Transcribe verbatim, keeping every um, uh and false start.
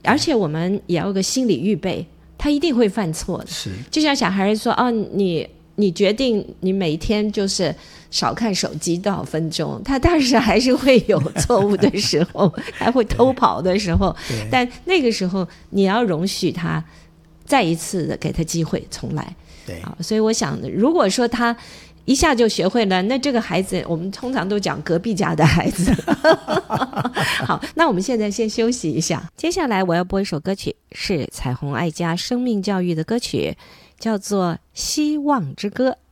而且我们也要有个心理预备，他一定会犯错的。 是， 就像小孩说哦，你你决定你每天就是少看手机多少分钟，他当时还是会有错误的时候，还会偷跑的时候，但那个时候你要容许他再一次的给他机会重来。 对， 所以我想如果说他一下就学会了，那这个孩子我们通常都讲隔壁家的孩子好，那我们现在先休息一下，接下来我要播一首歌曲，是彩虹爱家生命教育的歌曲，叫做《希望之歌》。